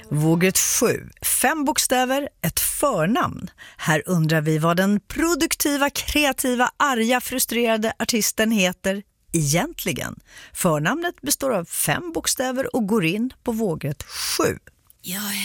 Vågrätt 7. 5 bokstäver, ett förnamn. Här undrar vi vad den produktiva, kreativa, arga, frustrerade artisten heter egentligen. Förnamnet består av 5 bokstäver och går in på vågrätt 7. Jag